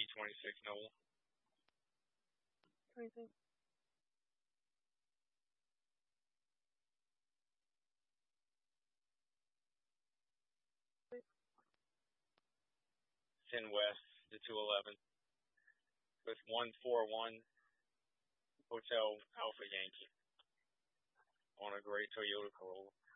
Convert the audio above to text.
G26 Noble. 26. Ten West, the 211, with 141 Hotel Alpha Yankee on a gray Toyota Corolla.